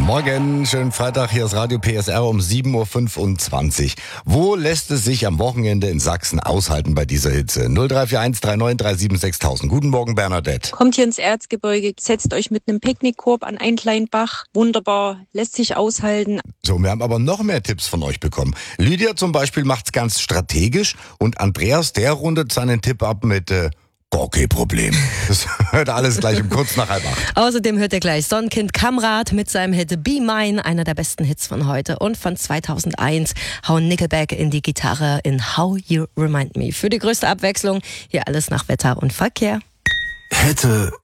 Morgen, schönen Freitag, hier ist Radio PSR um 7.25 Uhr. Wo lässt es sich am Wochenende in Sachsen aushalten bei dieser Hitze? 0341 3937 6000. Guten Morgen, Bernadette. Kommt hier ins Erzgebirge, setzt euch mit einem Picknickkorb an einen kleinen Bach. Wunderbar, lässt sich aushalten. So, wir haben aber noch mehr Tipps von euch bekommen. Lydia zum Beispiel macht's ganz strategisch und Andreas, der rundet seinen Tipp ab mit gar kein Problem. Das hört alles gleich um kurz nach 7:30. Außerdem hört ihr gleich Sonnenkind Kamrat mit seinem Hit Be Mine, einer der besten Hits von heute. Und von 2001 hauen Nickelback in die Gitarre in How You Remind Me. Für die größte Abwechslung hier alles nach Wetter und Verkehr. Hätte